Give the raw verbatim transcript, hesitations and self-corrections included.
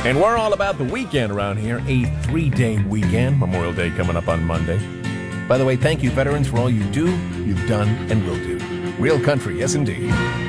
And we're all about the weekend around here. A three-day weekend. Memorial Day coming up on Monday. By the way, thank you, veterans, for all you do, you've done, and will do. Real country, yes indeed.